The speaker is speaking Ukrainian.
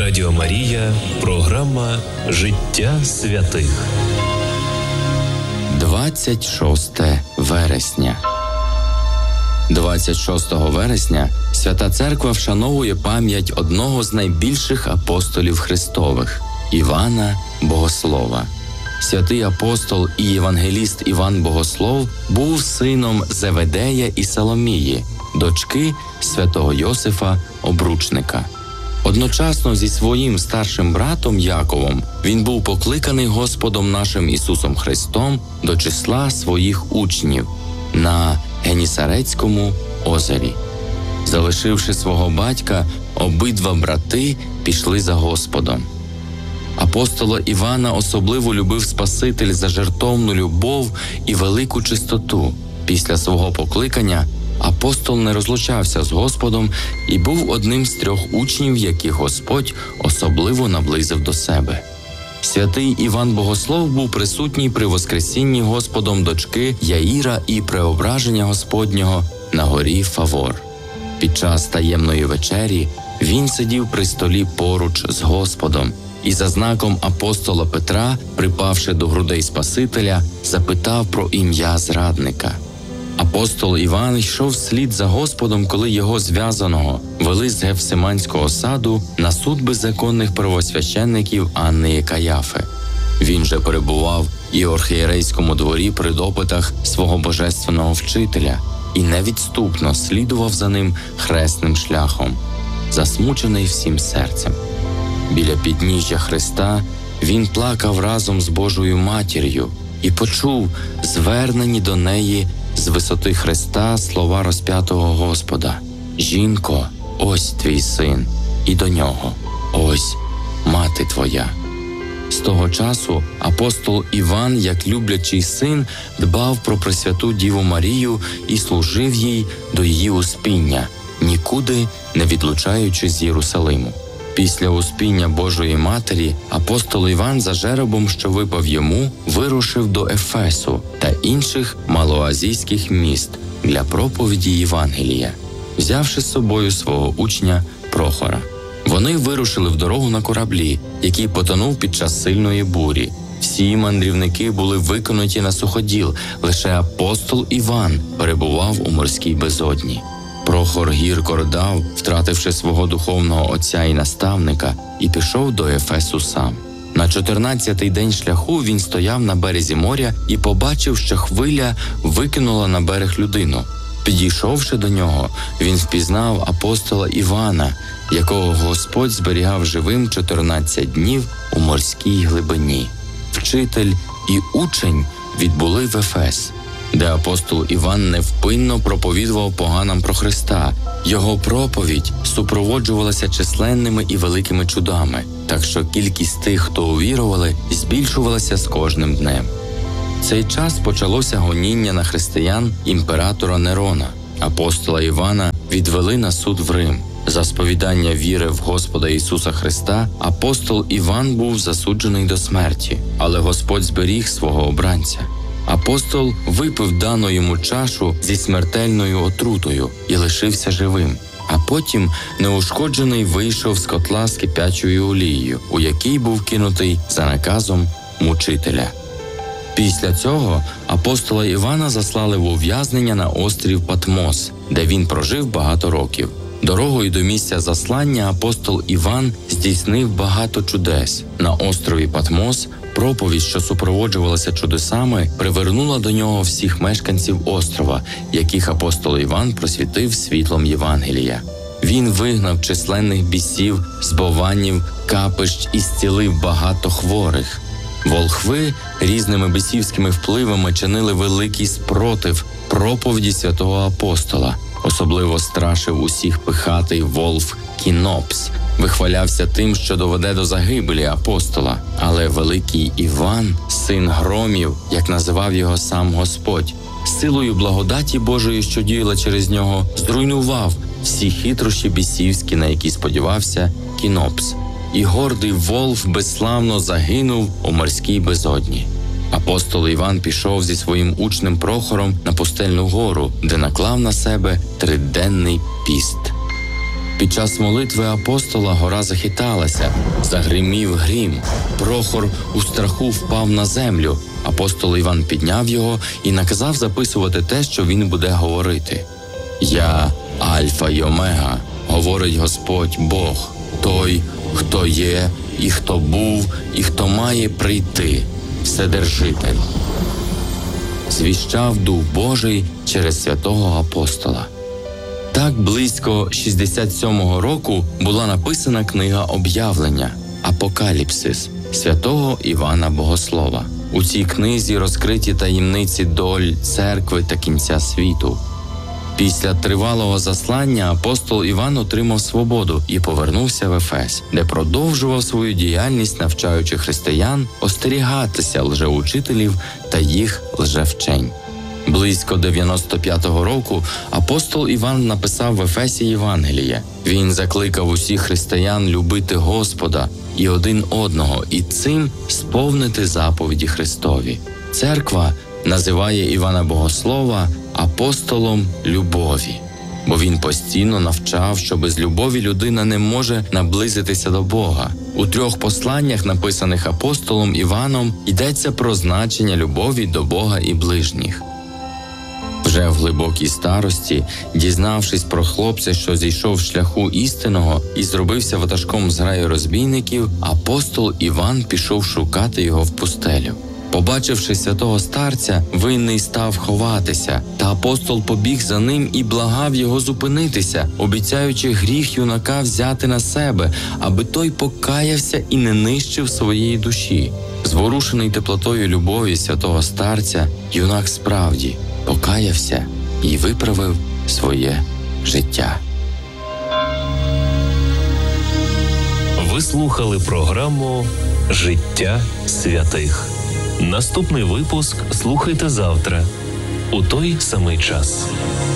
Радіо Марія, програма «Життя святих». 26 вересня. 26 вересня Свята Церква вшановує пам'ять одного з найбільших апостолів Христових – Івана Богослова. Святий апостол і євангеліст Іван Богослов був сином Зеведея і Соломії, дочки святого Йосифа Обручника. Одночасно зі своїм старшим братом Яковом він був покликаний Господом нашим Ісусом Христом до числа своїх учнів на Генісарецькому озері. Залишивши свого батька, обидва брати пішли за Господом. Апостола Івана особливо любив Спаситель за жертовну любов і велику чистоту. Після свого покликання апостол не розлучався з Господом і був одним з 3 учнів, яких Господь особливо наблизив до себе. Святий Іван Богослов був присутній при воскресінні Господом дочки Яїра і преображення Господнього на горі Фавор. Під час таємної вечері він сидів при столі поруч з Господом і за знаком апостола Петра, припавши до грудей Спасителя, запитав про ім'я зрадника. Апостол Іван йшов вслід за Господом, коли його зв'язаного вели з Гефсиманського саду на суд беззаконних первосвященників Анни і Каяфи. Він же перебував і в архієрейському дворі при допитах свого божественного вчителя і невідступно слідував за ним хресним шляхом, засмучений всім серцем. Біля підніжжя Христа він плакав разом з Божою Матір'ю і почув звернені до неї з висоти Христа слова розп'ятого Господа: «Жінко, ось твій син, і до нього, ось мати твоя». З того часу апостол Іван, як люблячий син, дбав про Пресвяту Діву Марію і служив їй до її успіння, нікуди не відлучаючись з Єрусалиму. Після успіння Божої Матері апостол Іван за жеребом, що випав йому, вирушив до Ефесу та інших малоазійських міст для проповіді Євангелія, взявши з собою свого учня Прохора. Вони вирушили в дорогу на кораблі, який потонув під час сильної бурі. Всі мандрівники були викинуті на суходіл, лише апостол Іван перебував у морській безодні. Прохор гірко ридав, втративши свого духовного отця і наставника, і пішов до Ефесу сам. На 14-й день шляху він стояв на березі моря і побачив, що хвиля викинула на берег людину. Підійшовши до нього, він впізнав апостола Івана, якого Господь зберігав живим 14 днів у морській глибині. Вчитель і учень відбули в Ефес, де апостол Іван невпинно проповідував поганам про Христа. Його проповідь супроводжувалася численними і великими чудами, так що кількість тих, хто увірували, збільшувалася з кожним днем. В цей час почалося гоніння на християн імператора Нерона. Апостола Івана відвели на суд в Рим. За сповідання віри в Господа Ісуса Христа апостол Іван був засуджений до смерті, але Господь зберіг свого обранця. Апостол випив дану йому чашу зі смертельною отрутою і лишився живим, а потім неушкоджений вийшов з котла з кипячою олією, у який був кинутий за наказом мучителя. Після цього апостола Івана заслали в ув'язнення на острів Патмос, де він прожив багато років. Дорогою до місця заслання апостол Іван здійснив багато чудес. На острові Патмос проповідь, що супроводжувалася чудесами, привернула до нього всіх мешканців острова, яких апостол Іван просвітив світлом Євангелія. Він вигнав численних бісів, збованів, капищ і зцілив багато хворих. Волхви різними бісівськими впливами чинили великий спротив проповіді святого апостола. Особливо страшив усіх пихатий волф Кінопс, вихвалявся тим, що доведе до загибелі апостола. Але великий Іван, син громів, як називав його сам Господь, силою благодаті Божої, що діяла через нього, зруйнував всі хитрощі бісівські, на які сподівався Кінопс. І гордий волф безславно загинув у морській безодні. Апостол Іван пішов зі своїм учнем Прохором на пустельну гору, де наклав на себе 3-денний піст. Під час молитви апостола гора захиталася, загримів грім. Прохор у страху впав на землю. Апостол Іван підняв його і наказав записувати те, що він буде говорити. «Я Альфа й Омега, говорить Господь Бог, той, хто є, і хто був, і хто має прийти, Вседержитель». Звіщав Дух Божий через святого апостола. Так близько 67-го року була написана книга «Об'явлення» «Апокаліпсис» святого Івана Богослова. У цій книзі розкриті таємниці доль церкви та кінця світу. Після тривалого заслання апостол Іван отримав свободу і повернувся в Ефес, де продовжував свою діяльність, навчаючи християн остерігатися лжеучителів та їх лжевчень. Близько 95-го року апостол Іван написав в Ефесі Євангеліє. Він закликав усіх християн любити Господа і один одного, і цим сповнити заповіді Христові. Церква називає Івана Богослова апостолом любові, бо він постійно навчав, що без любові людина не може наблизитися до Бога. У 3 посланнях, написаних апостолом Іваном, йдеться про значення любові до Бога і ближніх. Вже в глибокій старості, дізнавшись про хлопця, що зійшов з шляху істинного і зробився ватажком зграї розбійників, апостол Іван пішов шукати його в пустелю. Побачивши святого старця, винний став ховатися, та апостол побіг за ним і благав його зупинитися, обіцяючи гріх юнака взяти на себе, аби той покаявся і не нищив своєї душі. Зворушений теплотою любові святого старця, юнак справді покаявся і виправив своє життя. Ви слухали програму «Життя святих». Наступний випуск слухайте завтра у той самий час.